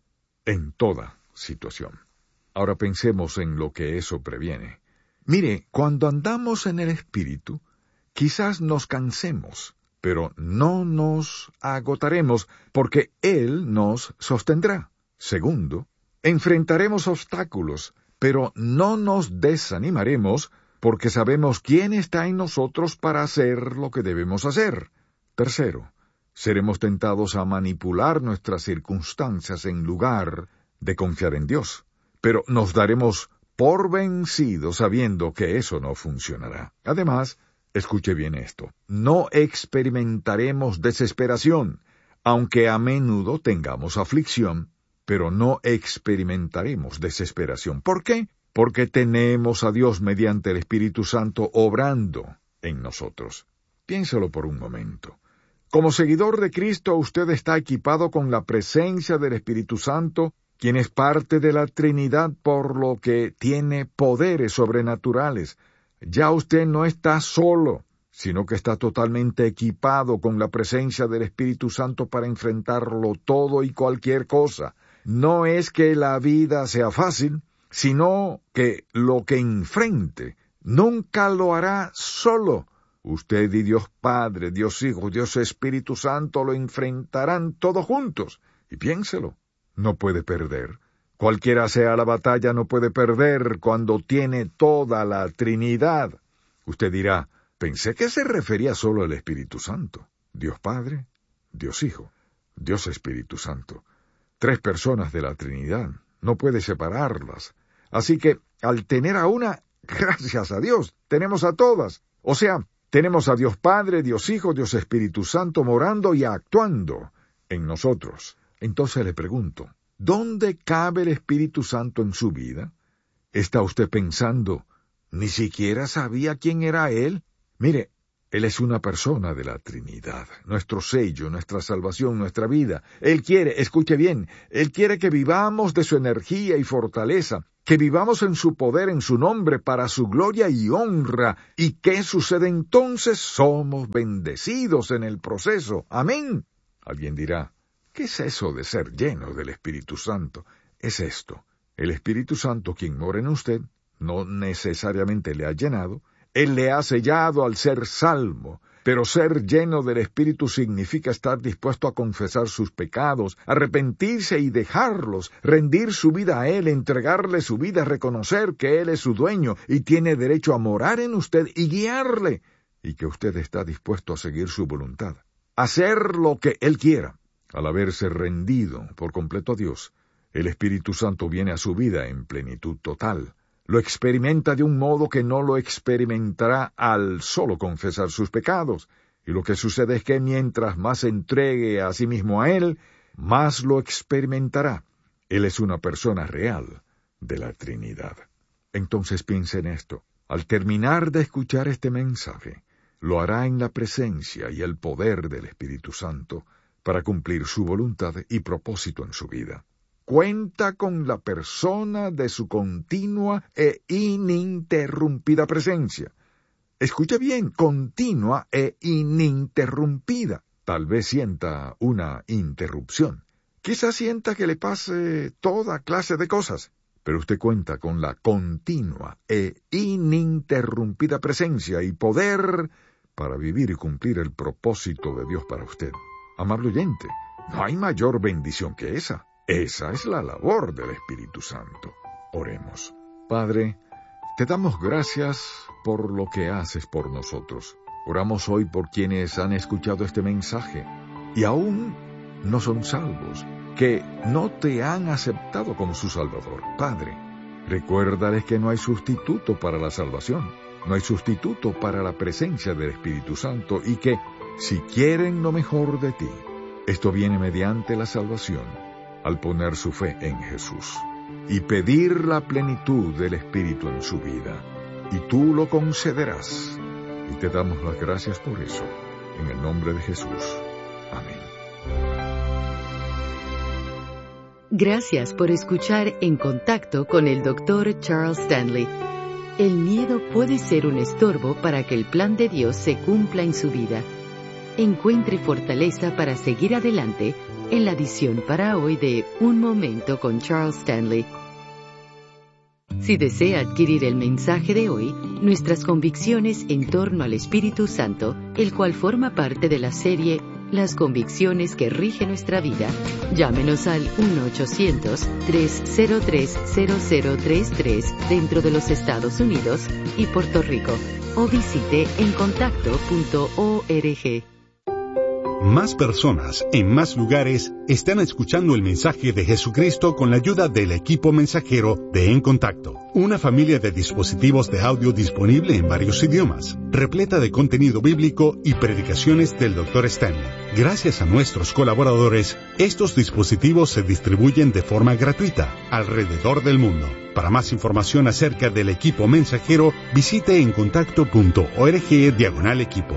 en toda situación. Ahora pensemos en lo que eso previene. Mire, cuando andamos en el Espíritu, quizás nos cansemos, pero no nos agotaremos, porque Él nos sostendrá. Segundo, enfrentaremos obstáculos, pero no nos desanimaremos, porque sabemos quién está en nosotros para hacer lo que debemos hacer. Tercero, seremos tentados a manipular nuestras circunstancias en lugar de confiar en Dios, pero nos daremos por vencidos sabiendo que eso no funcionará. Además, escuche bien esto, no experimentaremos desesperación, aunque a menudo tengamos aflicción, pero no experimentaremos desesperación. ¿Por qué? Porque tenemos a Dios mediante el Espíritu Santo obrando en nosotros. Piénselo por un momento. Como seguidor de Cristo, usted está equipado con la presencia del Espíritu Santo, quien es parte de la Trinidad, por lo que tiene poderes sobrenaturales. Ya usted no está solo, sino que está totalmente equipado con la presencia del Espíritu Santo para enfrentarlo todo y cualquier cosa. No es que la vida sea fácil, sino que lo que enfrente nunca lo hará solo. Usted y Dios Padre, Dios Hijo, Dios Espíritu Santo lo enfrentarán todos juntos. Y piénselo, no puede perder. Cualquiera sea la batalla, no puede perder cuando tiene toda la Trinidad. Usted dirá, pensé que se refería solo al Espíritu Santo. Dios Padre, Dios Hijo, Dios Espíritu Santo. 3 personas de la Trinidad, no puede separarlas. Así que, al tener a una, gracias a Dios, tenemos a todas. O sea, tenemos a Dios Padre, Dios Hijo, Dios Espíritu Santo morando y actuando en nosotros. Entonces le pregunto, ¿dónde cabe el Espíritu Santo en su vida? ¿Está usted pensando, ni siquiera sabía quién era Él? Mire, Él es una persona de la Trinidad, nuestro sello, nuestra salvación, nuestra vida. Él quiere, escuche bien, Él quiere que vivamos de su energía y fortaleza, que vivamos en su poder, en su nombre, para su gloria y honra. ¿Y qué sucede entonces? Somos bendecidos en el proceso. Amén. Alguien dirá, ¿qué es eso de ser lleno del Espíritu Santo? Es esto. El Espíritu Santo, quien mora en usted, no necesariamente le ha llenado. Él le ha sellado al ser salvo, pero ser lleno del Espíritu significa estar dispuesto a confesar sus pecados, arrepentirse y dejarlos, rendir su vida a Él, entregarle su vida, reconocer que Él es su dueño y tiene derecho a morar en usted y guiarle, y que usted está dispuesto a seguir su voluntad, hacer lo que Él quiera. Al haberse rendido por completo a Dios, el Espíritu Santo viene a su vida en plenitud total. Lo experimenta de un modo que no lo experimentará al solo confesar sus pecados. Y lo que sucede es que mientras más se entregue a sí mismo a Él, más lo experimentará. Él es una persona real de la Trinidad. Entonces piense en esto. Al terminar de escuchar este mensaje, lo hará en la presencia y el poder del Espíritu Santo para cumplir su voluntad y propósito en su vida. Cuenta con la persona de su continua e ininterrumpida presencia. Escucha bien, continua e ininterrumpida. Tal vez sienta una interrupción. Quizás sienta que le pase toda clase de cosas, pero usted cuenta con la continua e ininterrumpida presencia y poder para vivir y cumplir el propósito de Dios para usted. Amable oyente, no hay mayor bendición que esa. Esa es la labor del Espíritu Santo. Oremos. Padre, te damos gracias por lo que haces por nosotros. Oramos hoy por quienes han escuchado este mensaje y aún no son salvos, que no te han aceptado como su Salvador. Padre, recuérdales que no hay sustituto para la salvación, no hay sustituto para la presencia del Espíritu Santo y que, si quieren lo mejor de ti, esto viene mediante la salvación, al poner su fe en Jesús y pedir la plenitud del Espíritu en su vida. Y tú lo concederás. Y te damos las gracias por eso. En el nombre de Jesús. Amén. Gracias por escuchar En Contacto con el Dr. Charles Stanley. El miedo puede ser un estorbo para que el plan de Dios se cumpla en su vida. Encuentre fortaleza para seguir adelante en la edición para hoy de Un Momento con Charles Stanley. Si desea adquirir el mensaje de hoy, nuestras convicciones en torno al Espíritu Santo, el cual forma parte de la serie Las convicciones que rigen nuestra vida, llámenos al 1-800-303-0033 dentro de los Estados Unidos y Puerto Rico, o visite encontacto.org. Más personas, en más lugares, están escuchando el mensaje de Jesucristo con la ayuda del equipo mensajero de En Contacto. Una familia de dispositivos de audio disponible en varios idiomas, repleta de contenido bíblico y predicaciones del Dr. Stanley. Gracias a nuestros colaboradores, estos dispositivos se distribuyen de forma gratuita alrededor del mundo. Para más información acerca del equipo mensajero, visite encontacto.org/equipo.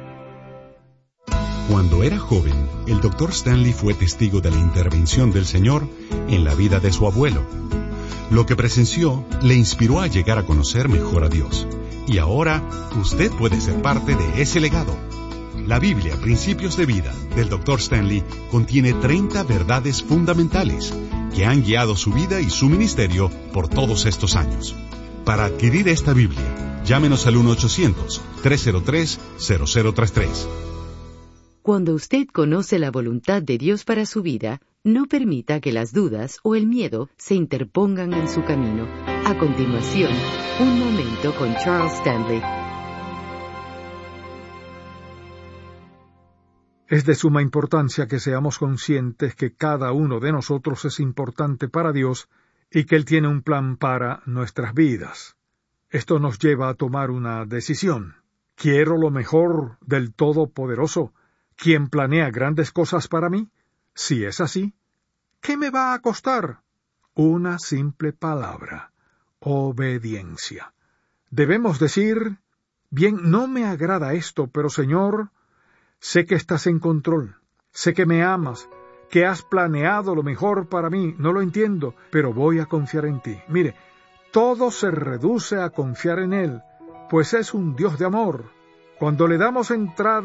Cuando era joven, el Dr. Stanley fue testigo de la intervención del Señor en la vida de su abuelo. Lo que presenció le inspiró a llegar a conocer mejor a Dios. Y ahora, usted puede ser parte de ese legado. La Biblia, Principios de Vida, del Dr. Stanley, contiene 30 verdades fundamentales que han guiado su vida y su ministerio por todos estos años. Para adquirir esta Biblia, llámenos al 1-800-303-0033. Cuando usted conoce la voluntad de Dios para su vida, no permita que las dudas o el miedo se interpongan en su camino. A continuación, Un Momento con Charles Stanley. Es de suma importancia que seamos conscientes que cada uno de nosotros es importante para Dios y que Él tiene un plan para nuestras vidas. Esto nos lleva a tomar una decisión. ¿Quiero lo mejor del Todopoderoso, quien planea grandes cosas para mí? Si es así, ¿qué me va a costar? Una simple palabra: obediencia. Debemos decir: Bien, no me agrada esto, pero Señor, sé que estás en control, sé que me amas, que has planeado lo mejor para mí. No lo entiendo, pero voy a confiar en ti. Mire, todo se reduce a confiar en Él, pues es un Dios de amor. Cuando le damos entrada